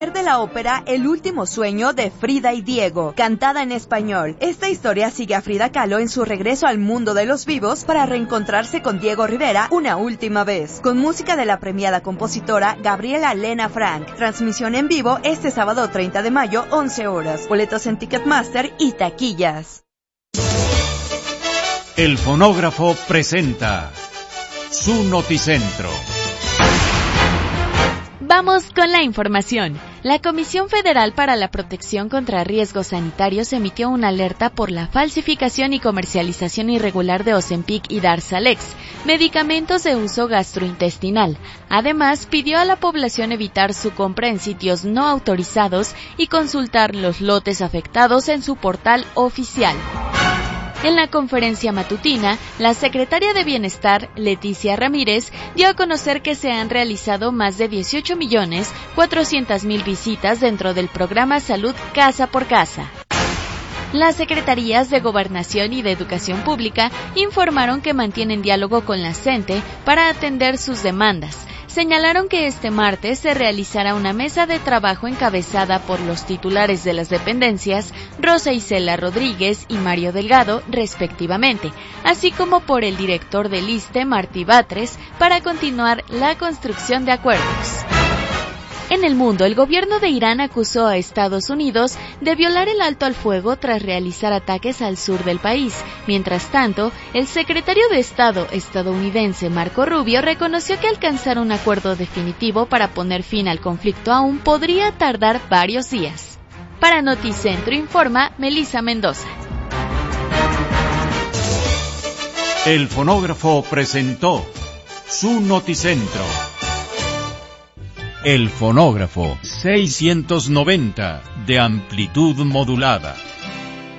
De la ópera El último sueño de Frida y Diego, cantada en español. Esta historia sigue a Frida Kahlo en su regreso al mundo de los vivos para reencontrarse con Diego Rivera una última vez, con música de la premiada compositora Gabriela Lena Frank. Transmisión en vivo este sábado 30 de mayo, 11 horas. Boletos en Ticketmaster y taquillas. El Fonógrafo presenta su Noticentro. Vamos con la información. La Comisión Federal para la Protección contra Riesgos Sanitarios emitió una alerta por la falsificación y comercialización irregular de Ozempic y Darzalex, medicamentos de uso gastrointestinal. Además, pidió a la población evitar su compra en sitios no autorizados y consultar los lotes afectados en su portal oficial. En la conferencia matutina, la secretaria de Bienestar, Leticia Ramírez, dio a conocer que se han realizado más de 18.400.000 visitas dentro del programa Salud Casa por Casa. Las secretarías de Gobernación y de Educación Pública informaron que mantienen diálogo con la CENTE para atender sus demandas. Señalaron que este martes se realizará una mesa de trabajo encabezada por los titulares de las dependencias, Rosa Isela Rodríguez y Mario Delgado, respectivamente, así como por el director del ISSSTE, Martí Batres, para continuar la construcción de acuerdos. En el mundo, el gobierno de Irán acusó a Estados Unidos de violar el alto al fuego tras realizar ataques al sur del país. Mientras tanto, el secretario de Estado estadounidense Marco Rubio reconoció que alcanzar un acuerdo definitivo para poner fin al conflicto aún podría tardar varios días. Para Noticentro informa Melissa Mendoza. El Fonógrafo presentó su Noticentro. El Fonógrafo 690 de amplitud modulada.